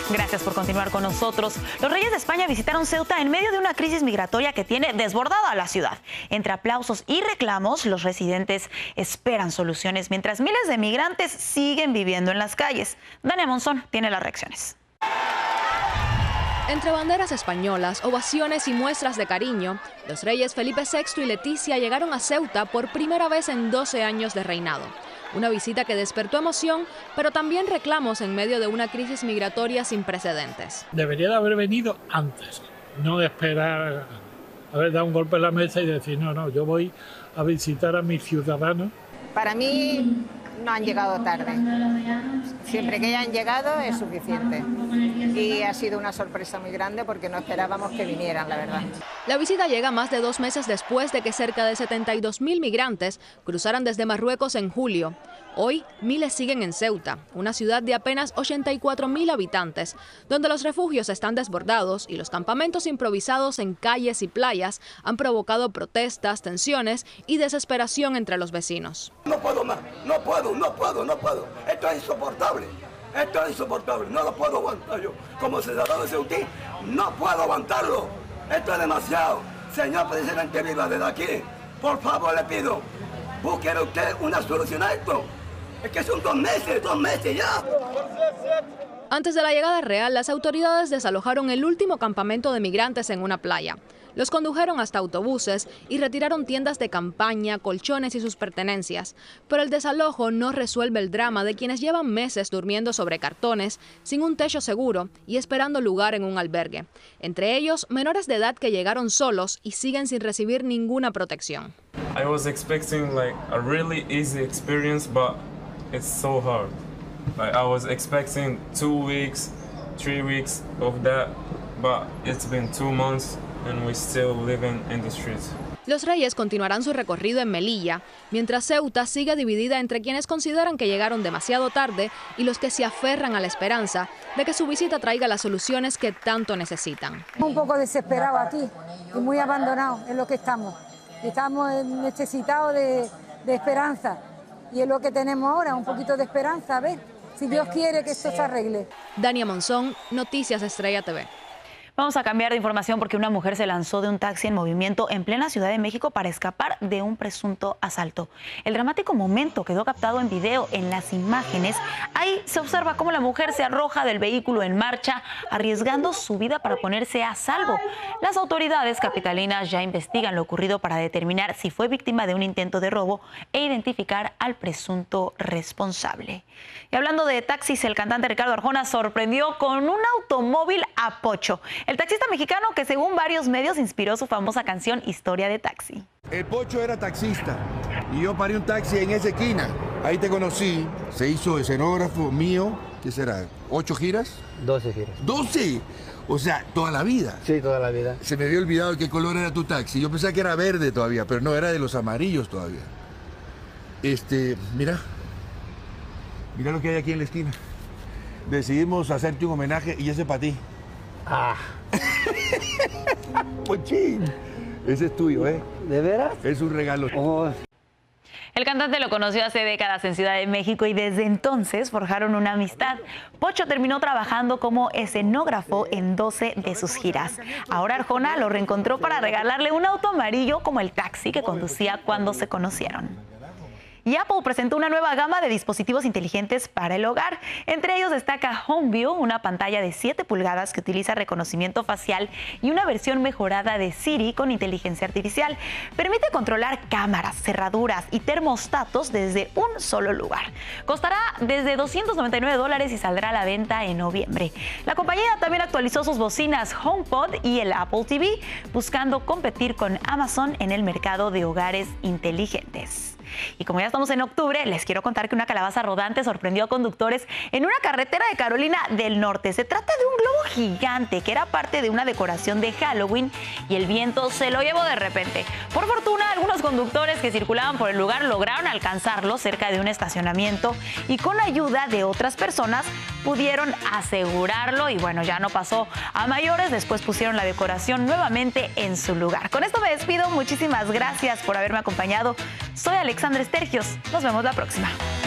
Gracias por continuar con nosotros. Los reyes de España visitaron Ceuta en medio de una crisis migratoria que tiene desbordada a la ciudad. Entre aplausos y reclamos, los residentes esperan soluciones mientras miles de migrantes siguen viviendo en las calles. Dania Monzón tiene las reacciones. Entre banderas españolas, ovaciones y muestras de cariño, los reyes Felipe VI y Leticia llegaron a Ceuta por primera vez en 12 años de reinado. Una visita que despertó emoción, pero también reclamos en medio de una crisis migratoria sin precedentes. Debería de haber venido antes, no de esperar haber dado un golpe en la mesa y decir, no, yo voy a visitar a mis ciudadanos. Para mí no han llegado tarde. Siempre que hayan llegado es suficiente. Y ha sido una sorpresa muy grande porque no esperábamos que vinieran, la verdad. La visita llega más de 2 meses después de que cerca de 72.000 migrantes cruzaran desde Marruecos en julio. Hoy, miles siguen en Ceuta, una ciudad de apenas 84.000 habitantes, donde los refugios están desbordados y los campamentos improvisados en calles y playas han provocado protestas, tensiones y desesperación entre los vecinos. No puedo más, no puedo. Esto es insoportable, no lo puedo aguantar yo. Como ciudadano de Ceuta, no puedo aguantarlo. Esto es demasiado. Señor presidente, viva desde aquí. Por favor, le pido, busque usted una solución a esto. Es que son 2 meses ya. Antes de la llegada real, las autoridades desalojaron el último campamento de migrantes en una playa. Los condujeron hasta autobuses y retiraron tiendas de campaña, colchones y sus pertenencias. Pero el desalojo no resuelve el drama de quienes llevan meses durmiendo sobre cartones, sin un techo seguro y esperando lugar en un albergue. Entre ellos, menores de edad que llegaron solos y siguen sin recibir ninguna protección. I was expecting like a really easy experience, but it's so hard. Like I was expecting 2 weeks, 3 weeks of that, but it's been 2 months. And we're still living in the streets. Los reyes continuarán su recorrido en Melilla, mientras Ceuta sigue dividida entre quienes consideran que llegaron demasiado tarde y los que se aferran a la esperanza de que su visita traiga las soluciones que tanto necesitan. Un poco desesperados aquí y muy abandonados en lo que estamos. Estamos necesitados de esperanza y es lo que tenemos ahora, un poquito de esperanza, a ver si Dios quiere que esto se arregle. Dania Monzón, Noticias Estrella TV. Vamos a cambiar de información porque una mujer se lanzó de un taxi en movimiento en plena Ciudad de México para escapar de un presunto asalto. El dramático momento quedó captado en video en las imágenes. Ahí se observa cómo la mujer se arroja del vehículo en marcha, arriesgando su vida para ponerse a salvo. Las autoridades capitalinas ya investigan lo ocurrido para determinar si fue víctima de un intento de robo e identificar al presunto responsable. Y hablando de taxis, el cantante Ricardo Arjona sorprendió con un automóvil a Pocho. El taxista mexicano que según varios medios inspiró su famosa canción Historia de Taxi. El Pocho era taxista y yo paré un taxi en esa esquina. Ahí te conocí, se hizo escenógrafo mío, ¿qué será? ¿8 giras? 12 giras. ¡12! O sea, toda la vida. Sí, toda la vida. Se me había olvidado qué color era tu taxi. Yo pensaba que era verde todavía, pero no, era de los amarillos todavía. Mira lo que hay aquí en la esquina. Decidimos hacerte un homenaje y ese para ti. Ah. Pochín. Ese es tuyo, ¿eh? ¿De veras? Es un regalo. Oh. El cantante lo conoció hace décadas en Ciudad de México y desde entonces forjaron una amistad. Pocho terminó trabajando como escenógrafo en 12 de sus giras. Ahora Arjona lo reencontró para regalarle un auto amarillo como el taxi que conducía cuando se conocieron. Y Apple presentó una nueva gama de dispositivos inteligentes para el hogar. Entre ellos destaca HomeView, una pantalla de 7 pulgadas que utiliza reconocimiento facial y una versión mejorada de Siri con inteligencia artificial. Permite controlar cámaras, cerraduras y termostatos desde un solo lugar. Costará desde $299 y saldrá a la venta en noviembre. La compañía también actualizó sus bocinas HomePod y el Apple TV, buscando competir con Amazon en el mercado de hogares inteligentes. Y como ya estamos en octubre, les quiero contar que una calabaza rodante sorprendió a conductores en una carretera de Carolina del Norte. Se trata de un globo gigante que era parte de una decoración de Halloween y el viento se lo llevó de repente. Por fortuna, algunos conductores que circulaban por el lugar lograron alcanzarlo cerca de un estacionamiento y con ayuda de otras personas pudieron asegurarlo y bueno, ya no pasó a mayores. Después pusieron la decoración nuevamente en su lugar. Con esto me despido. Muchísimas gracias por haberme acompañado. Soy Alexandra Estergios. Nos vemos la próxima.